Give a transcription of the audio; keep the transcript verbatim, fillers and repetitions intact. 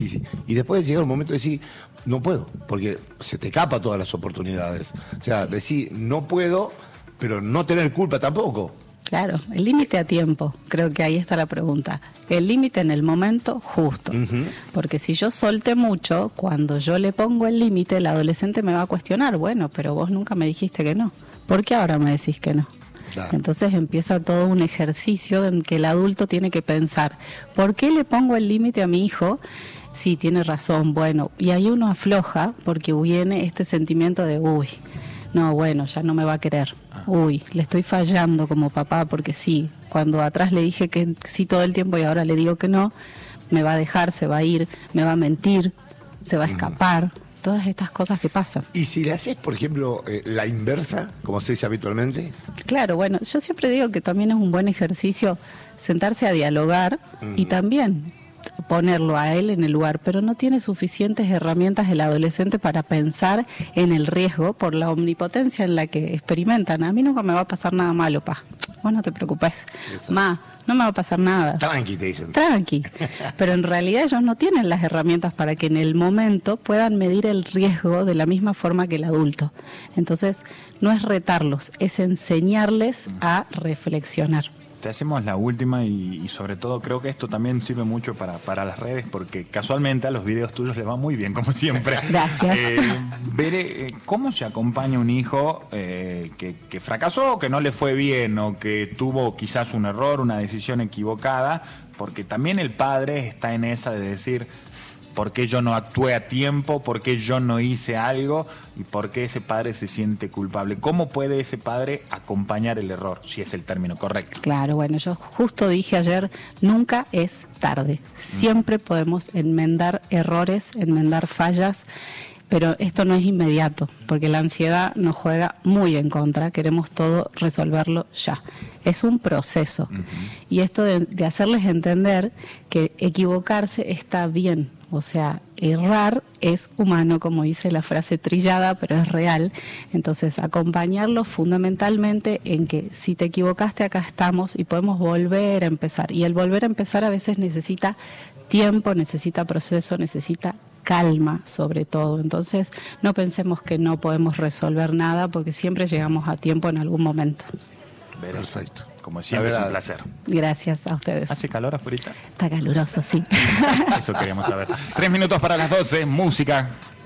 Y, y después llega un momento de decir, no puedo, porque se te capa todas las oportunidades. O sea, decir, no puedo, pero no tener culpa tampoco. Claro, el límite a tiempo, creo que ahí está la pregunta. El límite en el momento justo. Uh-huh. Porque si yo solté mucho, cuando yo le pongo el límite, el adolescente me va a cuestionar, bueno, pero vos nunca me dijiste que no. ¿Por qué ahora me decís que no? Claro. Entonces empieza todo un ejercicio en que el adulto tiene que pensar, ¿por qué le pongo el límite a mi hijo? Sí, tiene razón, bueno, y ahí uno afloja porque viene este sentimiento de, uy, no, bueno, ya no me va a querer, uy, le estoy fallando como papá porque sí, cuando atrás le dije que sí todo el tiempo y ahora le digo que no, me va a dejar, se va a ir, me va a mentir, se va a escapar, todas estas cosas que pasan. ¿Y si le haces, por ejemplo, eh, la inversa, como se dice habitualmente? Claro, bueno, yo siempre digo que también es un buen ejercicio sentarse a dialogar uh-huh. y también ponerlo a él en el lugar, pero no tiene suficientes herramientas el adolescente para pensar en el riesgo por la omnipotencia en la que experimentan. A mí nunca me va a pasar nada malo, pa. Vos no te preocupes. Eso. Ma, no me va a pasar nada. Tranqui, te dicen. Tranqui. Pero en realidad ellos no tienen las herramientas para que en el momento puedan medir el riesgo de la misma forma que el adulto. Entonces, no es retarlos, es enseñarles a reflexionar. Te hacemos la última y, y sobre todo creo que esto también sirve mucho para, para las redes porque casualmente a los videos tuyos les va muy bien, como siempre. Gracias. Eh, Bere, eh, ¿cómo se acompaña un hijo eh, que, que fracasó, que no le fue bien o que tuvo quizás un error, una decisión equivocada? Porque también el padre está en esa de decir, ¿por qué yo no actué a tiempo? ¿Por qué yo no hice algo? ¿Y por qué ese padre se siente culpable? ¿Cómo puede ese padre acompañar el error, si es el término correcto? Claro, bueno, yo justo dije ayer, nunca es tarde. Siempre mm. podemos enmendar errores, enmendar fallas, pero esto no es inmediato, porque la ansiedad nos juega muy en contra, queremos todo resolverlo ya. Es un proceso. Uh-huh. Y esto de, de hacerles entender que equivocarse está bien. O sea, errar es humano, como dice la frase trillada, pero es real. Entonces, acompañarlos fundamentalmente en que si te equivocaste, acá estamos y podemos volver a empezar. Y el volver a empezar a veces necesita tiempo, necesita proceso, necesita calma sobre todo. Entonces, no pensemos que no podemos resolver nada porque siempre llegamos a tiempo en algún momento. Perfecto. Como siempre, es un placer. Gracias a ustedes. ¿Hace calor afuera? Está caluroso, sí. Eso queríamos saber. Tres minutos para las doce, música.